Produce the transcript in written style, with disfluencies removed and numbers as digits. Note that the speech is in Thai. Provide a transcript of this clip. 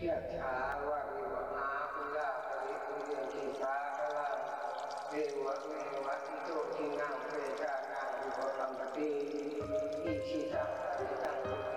ยะถาวะริวหาปุญญาภริปุญญทิสาภลังเอวะเมวะอิโตทินังเปตานังอุปกัมปติอิชิตังปฏิตังตุเต